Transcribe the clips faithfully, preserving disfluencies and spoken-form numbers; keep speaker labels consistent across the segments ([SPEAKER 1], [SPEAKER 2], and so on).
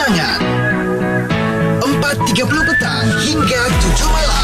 [SPEAKER 1] kenangan. empat tiga puluh petang hingga tujuh malam.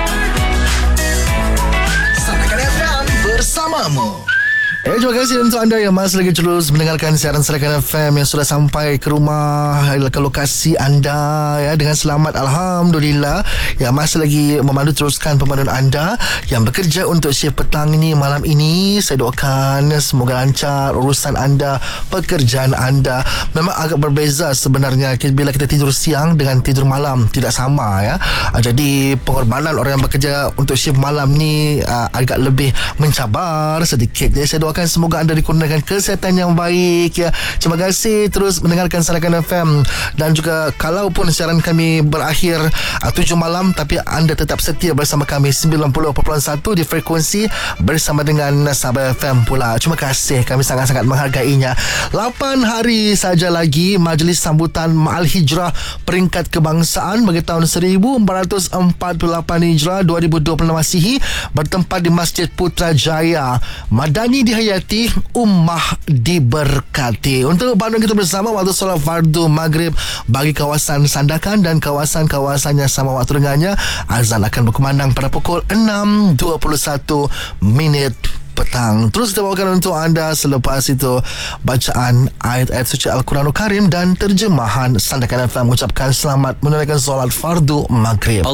[SPEAKER 1] Sarakan F M bersamamu.
[SPEAKER 2] Eh, terima kasih untuk anda yang masih lagi terus mendengarkan siaran Sarakan F M yang sudah sampai ke rumah, ke lokasi anda ya dengan selamat, alhamdulillah. Yang masih lagi memandu teruskan pemanduan anda yang bekerja untuk shift petang ini, malam ini. Saya doakan semoga lancar urusan anda, pekerjaan anda. Memang agak berbeza sebenarnya bila kita tidur siang dengan tidur malam, tidak sama ya. Jadi pengorbanan orang yang bekerja untuk shift malam ni uh, agak lebih mencabar sedikit. Jadi saya doakan semoga anda dikurniakan kesihatan yang baik ya. Terima kasih terus mendengarkan Sarakan F M. Dan juga kalaupun siaran kami berakhir uh, tujuh malam, tapi anda tetap setia bersama kami sembilan puluh perpuluhan satu di frekuensi bersama dengan Sabah F M pula. Terima kasih, kami sangat-sangat menghargainya. lapan hari saja lagi Majlis Sambutan Ma'al Hijrah Peringkat Kebangsaan bagi tahun seribu empat ratus empat puluh lapan Hijrah dua ribu dua puluh enam Masihi bertempat di Masjid Putrajaya. Madani dihayati, ummah diberkati. Untuk bantuan kita bersama waktu solat fardu maghrib bagi kawasan Sandakan dan kawasan-kawasan yang sama waktu dengannya, azan akan berkumandang pada pukul enam dua puluh satu minit petang. Terus kita bawakan untuk anda selepas itu bacaan ayat-ayat suci Al-Quranul Karim dan terjemahan Sandakan F M mengucapkan selamat menunaikan solat fardu maghrib.